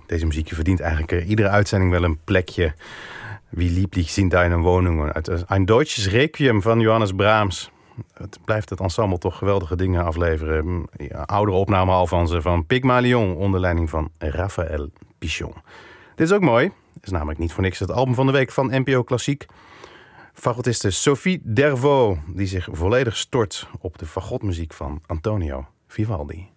Deze muziekje verdient eigenlijk iedere uitzending wel een plekje. Wie lieblich sind deine Wohnungen? Ein Deutsches Requiem van Johannes Brahms. Het blijft het ensemble toch geweldige dingen afleveren. Oudere opname al van ze van Pygmalion onder leiding van Raphaël Pichon. Dit is ook mooi. Het is namelijk niet voor niks het album van de week van NPO Klassiek. Fagotiste Sophie Dervaux, die zich volledig stort op de fagotmuziek van Antonio Vivaldi.